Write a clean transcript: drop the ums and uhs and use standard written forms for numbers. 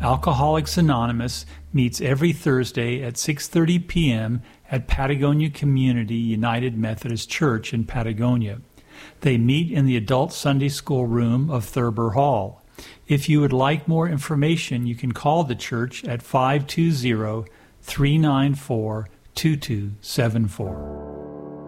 Alcoholics Anonymous meets every Thursday at 6:30 p.m. at Patagonia Community United Methodist Church in Patagonia. They meet in the Adult Sunday School room of Thurber Hall. If you would like more information, you can call the church at 520-394-2274.